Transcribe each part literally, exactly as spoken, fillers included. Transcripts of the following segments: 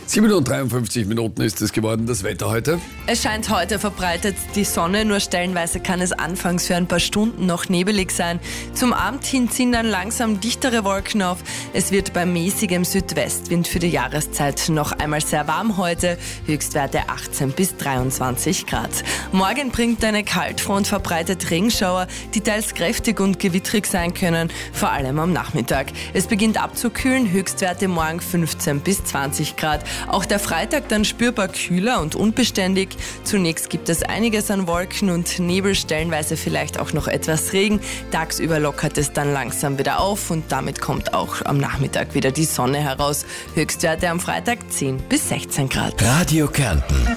sieben Uhr dreiundfünfzig Minuten ist es geworden, das Wetter heute. Es scheint heute verbreitet die Sonne, nur stellenweise kann es anfangs für ein paar Stunden noch nebelig sein. Zum Abend hin ziehen dann langsam dichtere Wolken auf. Es wird bei mäßigem Südwestwind für die Jahreszeit noch einmal sehr warm heute, Höchstwerte achtzehn bis dreiundzwanzig Grad. Morgen bringt eine Kaltfront verbreitet Regenschauer, die teils kräftig und gewittrig sein können, vor allem am Nachmittag. Es beginnt abzukühlen, Höchstwerte morgen fünfzehn bis zwanzig Grad. Auch der Freitag dann spürbar kühler und unbeständig. Zunächst gibt es einiges an Wolken und Nebel, stellenweise vielleicht auch noch etwas Regen. Tagsüber lockert es dann langsam wieder auf und damit kommt auch am Nachmittag wieder die Sonne heraus. Höchstwerte am Freitag zehn bis sechzehn Grad. Radio Kärnten.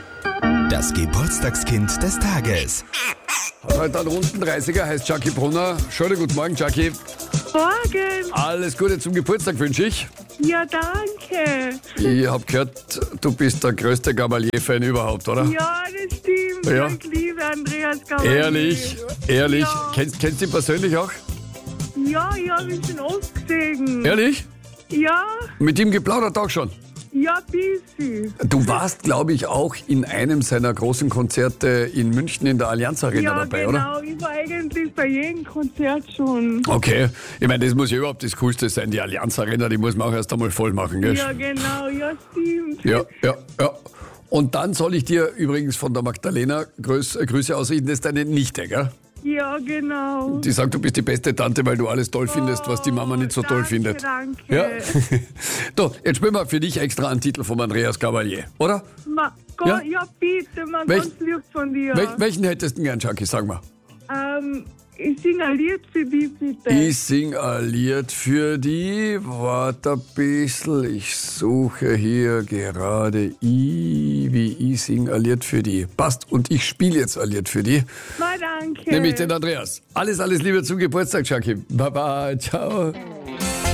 Das Geburtstagskind des Tages. Heute ein runden dreißiger, heißt Jackie Brunner. Schönen guten Morgen, Jackie. Morgen. Alles Gute zum Geburtstag wünsche ich. Ja, danke. Ich habe gehört, du bist der größte Gabalier-Fan überhaupt, oder? Ja, das stimmt. Ja. Ich liebe Andreas Gabalier. Ehrlich, ehrlich. Ja. Kennst, kennst du ihn persönlich auch? Ja, ich habe ihn schon oft gesehen. Ehrlich? Ja, Mit ihm geplaudert auch schon? ja, busy. Du warst, glaube ich, auch in einem seiner großen Konzerte in München in der Allianz Arena Ja, dabei, genau. oder? Ich war eigentlich bei jedem Konzert schon. Okay. Ich meine, das muss ja überhaupt das Coolste sein. Die Allianz Arena, die muss man auch erst einmal voll machen, gell? Ja, genau. Ja, stimmt. Ja, ja, ja. Und dann soll ich dir übrigens von der Magdalena Grüß, äh, Grüße ausrichten, das ist deine Nichte, gell? Ja, genau. Die sagt, du bist die beste Tante, weil du alles toll findest, was die Mama nicht so toll danke, findet. Danke. Ja. So, jetzt spielen wir für dich extra einen Titel von Andreas Gabalier, oder? Ma, Gott, Ja? ja? bitte, man, Welch- ganz lieb von dir. Wel welchen hättest du gern, Jackie, sag mal? Ähm, ich singe ein Lied für dich, bitte. Ich sing ein Lied für die, warte ein bisschen, ich suche hier gerade I, wie ich sing ein Lied für die. Passt, und ich spiele jetzt ein Lied für die, Ma, danke. nämlich den Andreas. Alles, alles Liebe zum Geburtstag, Jackie. Baba, ciao.